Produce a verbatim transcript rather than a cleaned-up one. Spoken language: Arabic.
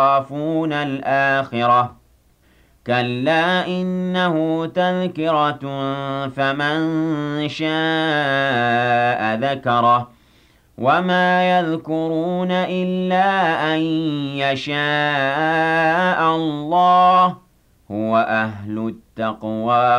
يَخَافُونَ الْآخِرَةَ كَلَّا إِنَّهُ تَذْكِرَةٌ فَمَن شَاءَ ذَكَرَهُ وَمَا يَذْكُرُونَ إِلَّا أَن يَشَاءَ اللَّهُ ۚ هُوَ أَهْلُ التَّقْوَىٰ